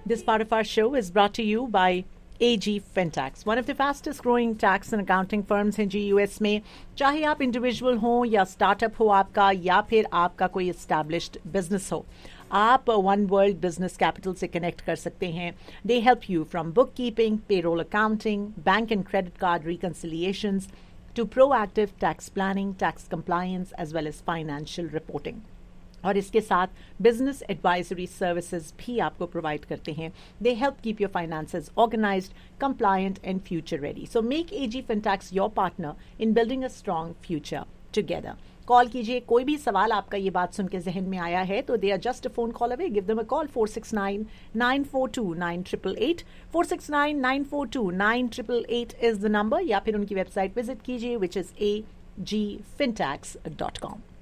This part of our show is brought to you by AG Fintax, one of the fastest growing tax and accounting firms हैं जी US में. चाहे आप individual हो या startup हो आपका या फिर आपका कोई एस्टैब्लिश्ड बिजनेस हो, आप वन वर्ल्ड बिजनेस कैपिटल से कनेक्ट कर सकते हैं. They help you from book keeping, payroll accounting, bank and credit card रिकन्सिलिएशंस to proactive tax planning, tax compliance, as well as financial reporting. और इसके साथ बिजनेस एडवाइजरी सर्विसेज भी आपको provide करते हैं. They help keep your finances organised, compliant and future ready. So make AG फिनटैक्स your partner in building a strong future together. Call कीजिए. कोई भी सवाल आपका ये बात सुन के जहन में आया है तो they are just a phone call away. Give them a call. 469-942-9888. 469-942-9888 is the number. या फिर उनकी वेबसाइट विजिट कीजिए, विच इज agfintax.com.